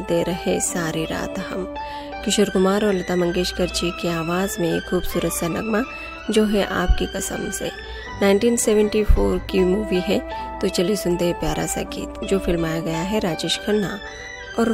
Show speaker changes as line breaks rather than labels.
गाते रहे सारी रात हम। किशोर कुमार और लता मंगेशकर जी की आवाज़ में एक खूबसूरत सा नगमा जो है आपकी कसम से। 1974 की मूवी है, तो चलिए सुनते हैं प्यारा सा गीत जो फिल्माया गया है राजेश खन्ना